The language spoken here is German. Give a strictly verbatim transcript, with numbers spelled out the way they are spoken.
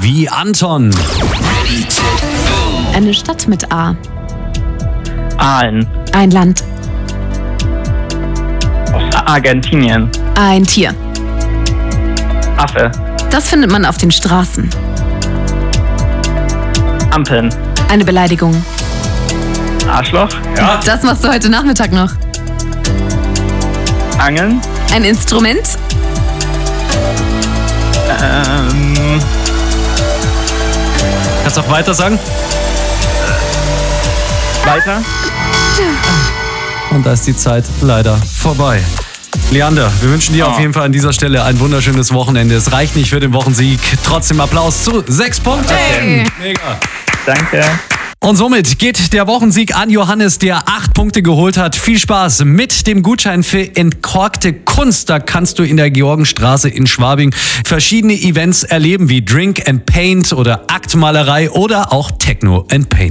wie Anton. Eine Stadt mit A. Aalen. Ein Land. Argentinien. Ein Tier. Affe. Das findet man auf den Straßen. Ampeln. Eine Beleidigung. Arschloch. Ja. Das machst du heute Nachmittag noch. Angeln. Ein Instrument. Ähm, Kannst du auch weiter sagen? weiter. Und da ist die Zeit leider vorbei. Leander, wir wünschen dir Oh. auf jeden Fall an dieser Stelle ein wunderschönes Wochenende. Es reicht nicht für den Wochensieg. Trotzdem Applaus zu sechs Punkten. Hey. Mega. Danke. Und somit geht der Wochensieg an Johannes, der acht Punkte geholt hat. Viel Spaß mit dem Gutschein für entkorkte Kunst. Da kannst du in der Georgenstraße in Schwabing verschiedene Events erleben, wie Drink and Paint oder Aktmalerei oder auch Techno and Paint.